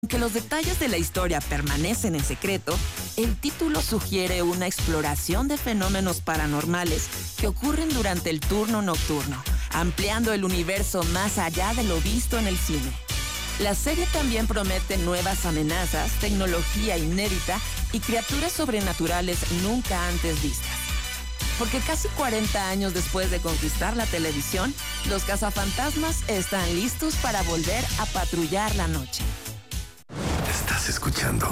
Aunque los detalles de la historia permanecen en secreto, el título sugiere una exploración de fenómenos paranormales que ocurren durante el turno nocturno, ampliando el universo más allá de lo visto en el cine. La serie también promete nuevas amenazas, tecnología inédita y criaturas sobrenaturales nunca antes vistas. Porque casi 40 años después de conquistar la televisión, los cazafantasmas están listos para volver a patrullar la noche. Estás escuchando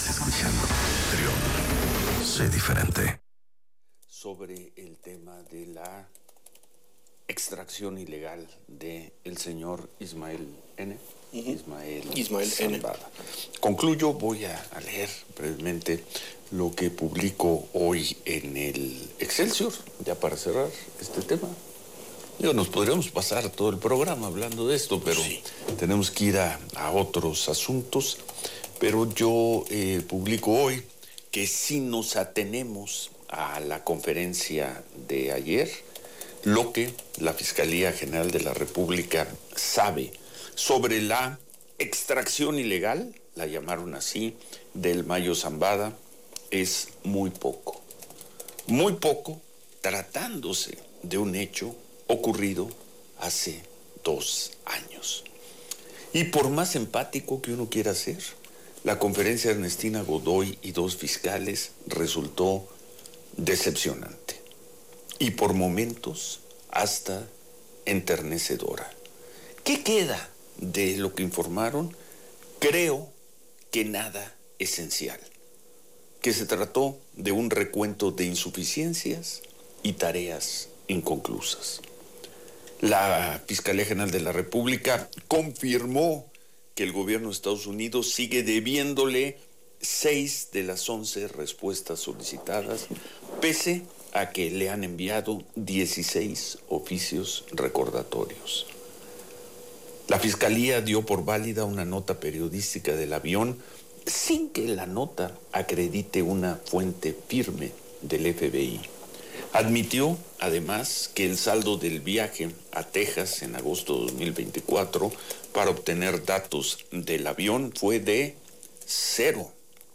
Trión. Sé diferente. Sobre el tema de la extracción ilegal de el señor Ismael N. Ismael Zambada. Concluyo, voy a leer brevemente lo que publico hoy en el Excelsior, ya para cerrar este tema. Nos podríamos pasar todo el programa hablando de esto, pero sí, tenemos que ir a otros asuntos. Pero yo publico hoy que si nos atenemos a la conferencia de ayer, lo que la Fiscalía General de la República sabe sobre la extracción ilegal, la llamaron así, del Mayo Zambada, es muy poco. Muy poco, tratándose de un hecho ocurrido hace 2 años. Y por más empático que uno quiera ser, la conferencia de Ernestina Godoy y 2 fiscales resultó decepcionante y por momentos hasta enternecedora. ¿Qué queda de lo que informaron? Creo que nada esencial, que se trató de un recuento de insuficiencias y tareas inconclusas. La Fiscalía General de la República confirmó que el gobierno de Estados Unidos sigue debiéndole 6 de las 11 respuestas solicitadas, pese a que le han enviado 16 oficios recordatorios. La Fiscalía dio por válida una nota periodística del avión sin que la nota acredite una fuente firme del FBI. Admitió, además, que el saldo del viaje a Texas en agosto de 2024 para obtener datos del avión fue de 0.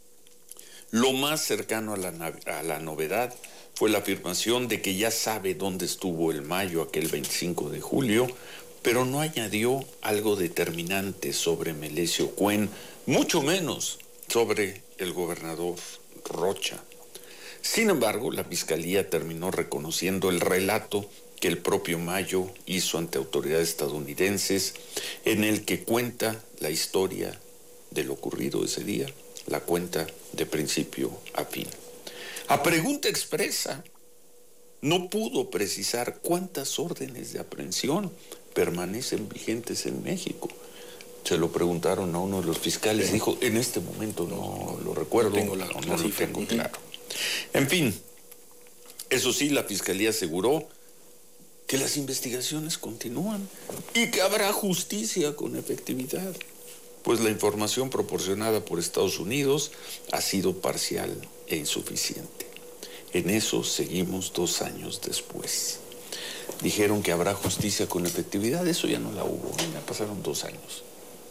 Lo más cercano a la novedad fue la afirmación de que ya sabe dónde estuvo el Mayo aquel 25 de julio, pero no añadió algo determinante sobre Melesio Cuen, mucho menos sobre el gobernador Rocha. Sin embargo, la Fiscalía terminó reconociendo el relato que el propio Mayo hizo ante autoridades estadounidenses, en el que cuenta la historia de lo ocurrido ese día, la cuenta de principio a fin. A pregunta expresa, no pudo precisar cuántas órdenes de aprehensión permanecen vigentes en México. Se lo preguntaron a uno de los fiscales, dijo, en este momento no lo recuerdo, no lo tengo claro. En fin, eso sí, la Fiscalía aseguró que las investigaciones continúan y que habrá justicia con efectividad, pues la información proporcionada por Estados Unidos ha sido parcial e insuficiente. En eso seguimos 2 años después. Dijeron que habrá justicia con efectividad, eso ya no la hubo, ya pasaron 2 años.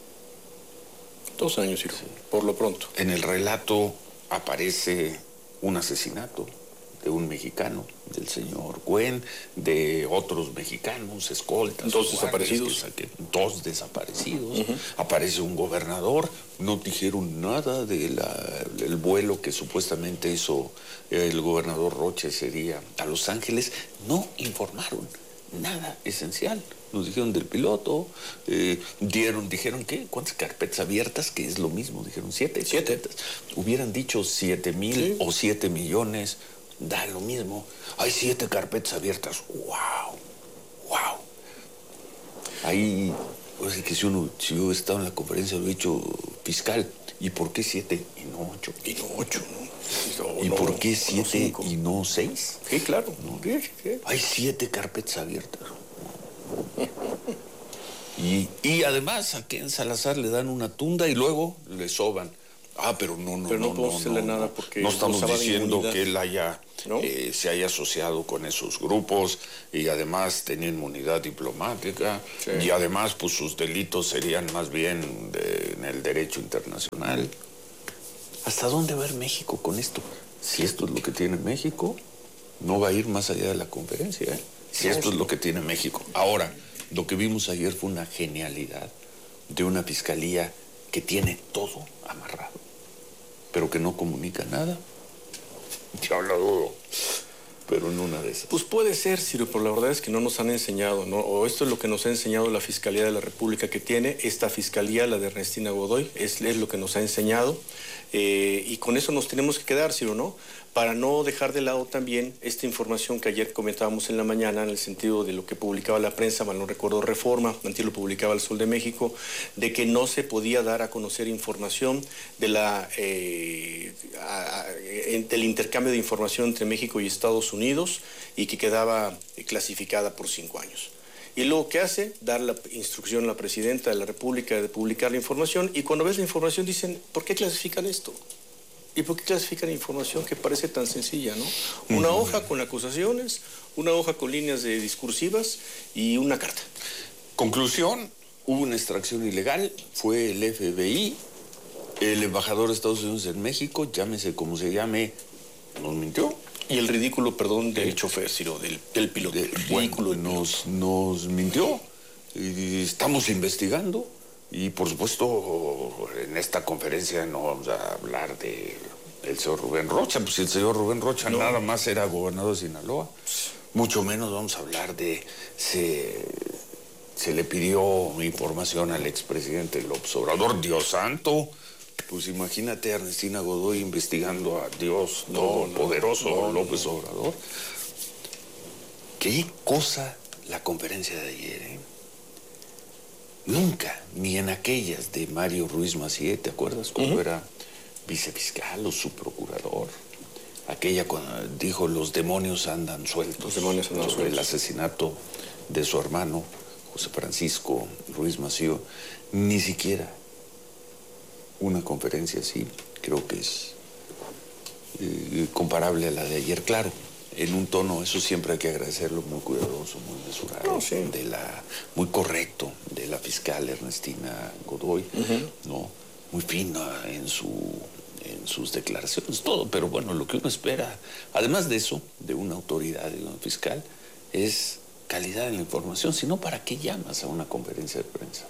2 años, sí, por lo pronto. En el relato aparece un asesinato de un mexicano, del señor Cuen, de otros mexicanos, escoltas. 2 desaparecidos. 2 desaparecidos. Aparece un gobernador. No dijeron nada del vuelo que supuestamente hizo el gobernador Rocha ese día a Los Ángeles. No informaron nada esencial. Nos dijeron del piloto, dijeron ¿qué? ¿Cuántas carpetas abiertas? Que es lo mismo, dijeron 7 carpetas. Hubieran dicho 7,000 ¿sí? O 7 millones, da lo mismo. Hay 7 carpetas abiertas. ¡Wow! Ahí, pues que si yo he estado en la conferencia, lo he dicho, fiscal, ¿y por qué 7 y no 8? Y no 8, ¿no? ¿Y por qué 7 y no 6? Sí, claro. ¿No? Hay 7 carpetas abiertas. Y además a Ken Salazar le dan una tunda y luego le soban. Pero no podemos hacerle nada porque no estamos diciendo de que él se haya asociado con esos grupos y además tenía inmunidad diplomática y además pues sus delitos serían más bien en el derecho internacional. ¿Hasta dónde va a ir México con esto? Si esto es lo que tiene México, no va a ir más allá de la conferencia, ¿eh? Si esto es lo que tiene México. Ahora, lo que vimos ayer fue una genialidad de una fiscalía que tiene todo amarrado, pero que no comunica nada. Yo lo dudo, pero en una de esas. Pues puede ser, Ciro, pero la verdad es que no nos han enseñado, ¿no? O esto es lo que nos ha enseñado la Fiscalía de la República que tiene. Esta Fiscalía, la de Ernestina Godoy, es lo que nos ha enseñado. Y con eso nos tenemos que quedar, Ciro, ¿no? Para no dejar de lado también esta información que ayer comentábamos en la mañana, en el sentido de lo que publicaba la prensa, mal no recuerdo Reforma, antes lo publicaba El Sol de México, de que no se podía dar a conocer información de del intercambio de información entre México y Estados Unidos y que quedaba clasificada por 5 años. Y luego, ¿qué hace? Dar la instrucción a la presidenta de la República de publicar la información, y cuando ves la información dicen, ¿por qué clasifican esto? ¿Y por qué clasifican información que parece tan sencilla, no? Una hoja con acusaciones, una hoja con líneas discursivas y una carta. Conclusión, hubo una extracción ilegal, fue el FBI, el embajador de Estados Unidos en México, llámese como se llame, nos mintió. Y el ridículo, perdón, del chofer, Ciro, del piloto. Nos mintió. Y estamos investigando. Y por supuesto, en esta conferencia no vamos a hablar del señor Rubén Rocha. Pues si el señor Rubén Rocha nada más era gobernador de Sinaloa. Mucho menos vamos a hablar de... Se le pidió información al expresidente López Obrador. Dios santo. Pues imagínate a Ernestina Godoy investigando a Dios Todopoderoso López Obrador. Qué cosa la conferencia de ayer, ¿eh? Nunca, ni en aquellas de Mario Ruiz Massieu, ¿te acuerdas? Cuando era vicefiscal o subprocurador. Aquella cuando dijo, los demonios andan sueltos. Los demonios andan sueltos. El asesinato de su hermano, José Francisco Ruiz Massieu. Ni siquiera una conferencia así, creo que es comparable a la de ayer. Claro, en un tono, eso siempre hay que agradecerlo, muy cuidadoso, muy mesurado, muy correcto, de la fiscal Ernestina Godoy, ¿no? Muy fina en sus declaraciones, todo, pero bueno, lo que uno espera, además de eso, de una autoridad, de un fiscal, es calidad en la información. Si no, ¿para qué llamas a una conferencia de prensa?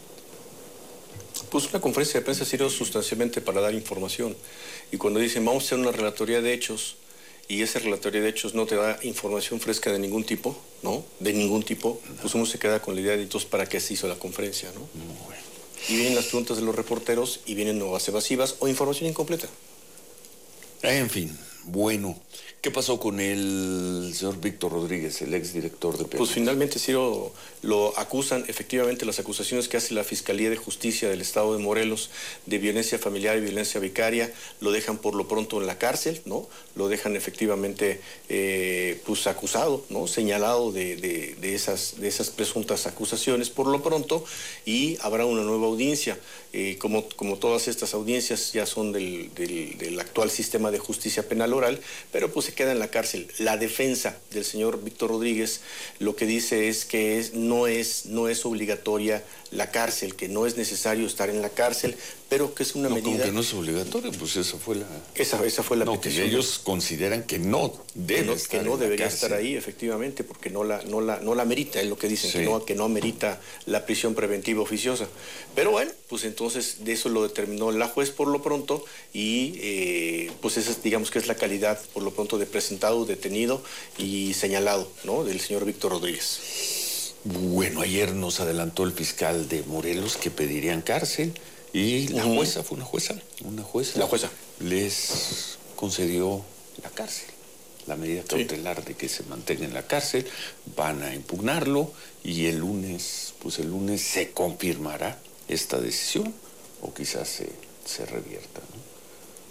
Pues una conferencia de prensa sirve sustancialmente para dar información. Y cuando dicen, vamos a hacer una relatoría de hechos, y esa relatoría de hechos no te da información fresca de ningún tipo, ¿no? De ningún tipo, pues uno se queda con la idea de entonces para qué se hizo la conferencia, ¿no? Muy bueno. Y vienen las preguntas de los reporteros y vienen nuevas evasivas o información incompleta. En fin, bueno. ¿Qué pasó con el señor Víctor Rodríguez, el exdirector de Pemex? Pues finalmente, Ciro, lo acusan, efectivamente, las acusaciones que hace la Fiscalía de Justicia del Estado de Morelos de violencia familiar y violencia vicaria, lo dejan por lo pronto en la cárcel, ¿no? Lo dejan efectivamente pues acusado, ¿no? Señalado de esas presuntas acusaciones por lo pronto, y habrá una nueva audiencia. Como todas estas audiencias ya son del actual sistema de justicia penal oral, pero pues se queda en la cárcel. La defensa del señor Víctor Rodríguez lo que dice es que no es obligatoria la cárcel, que no es necesario estar en la cárcel, pero que es una medida... Como que no es obligatorio, pues esa fue la petición. Que ellos consideran que no debe estar, que no debería estar ahí, efectivamente, porque no la merita, es lo que dicen, sí. que no amerita la prisión preventiva oficiosa. Pero bueno, pues entonces de eso lo determinó la juez por lo pronto, y pues esa digamos que es la calidad por lo pronto de presentado, detenido y señalado, ¿no? Del señor Víctor Rodríguez. Bueno, ayer nos adelantó el fiscal de Morelos que pedirían cárcel, y la jueza, fue una jueza, la jueza les concedió la cárcel, la medida cautelar de que se mantenga en la cárcel. Van a impugnarlo y el lunes se confirmará esta decisión, o quizás se revierta, ¿no?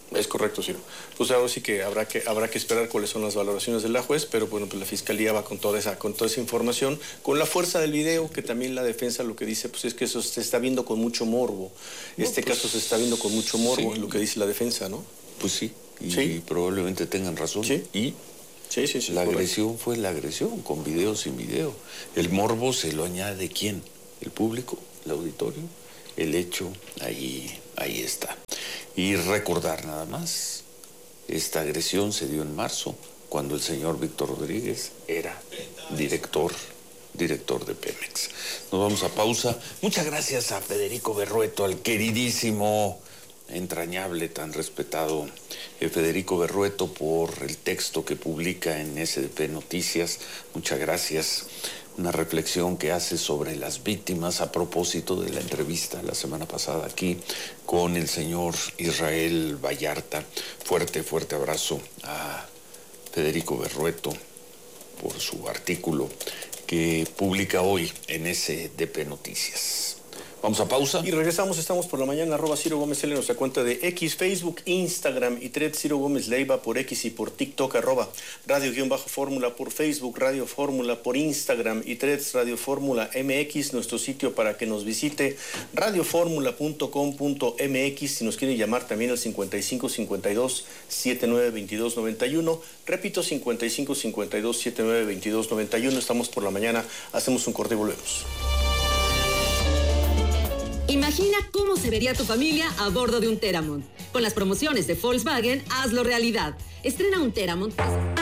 Es correcto, Ciro. Pues ahora sí que habrá que esperar cuáles son las valoraciones de la juez, pero bueno, pues la Fiscalía va con toda esa información, con la fuerza del video, que también la defensa lo que dice, pues es que eso se está viendo con mucho morbo. Caso se está viendo con mucho morbo, es lo que dice la defensa, ¿no? Pues sí, y probablemente tengan razón. Sí. Y la agresión fue la agresión, con video, sin video. El morbo se lo añade ¿quién? El público, el auditorio. El hecho, ahí está. Y recordar nada más, esta agresión se dio en marzo, cuando el señor Víctor Rodríguez era director de Pemex. Nos vamos a pausa. Muchas gracias a Federico Berrueto, al queridísimo, entrañable, tan respetado Federico Berrueto, por el texto que publica en SDP Noticias. Muchas gracias. Una reflexión que hace sobre las víctimas a propósito de la entrevista la semana pasada aquí con el señor Israel Vallarta. Fuerte abrazo a Federico Berrueto por su artículo que publica hoy en SDP Noticias. Vamos a pausa. Y regresamos, estamos por la mañana, @Ciro Gómez L en nuestra cuenta de X, Facebook, Instagram y Thread, Ciro Gómez Leiva por X y por TikTok, @Radio_Fórmula por Facebook, Radio Fórmula por Instagram y Threads, Radio Fórmula MX, nuestro sitio para que nos visite, radioformula.com.mx, si nos quiere llamar también al 5552-792291, repito, 5552-792291, estamos por la mañana, hacemos un corte y volvemos. Imagina cómo se vería tu familia a bordo de un Teramont. Con las promociones de Volkswagen, hazlo realidad. Estrena un Teramont.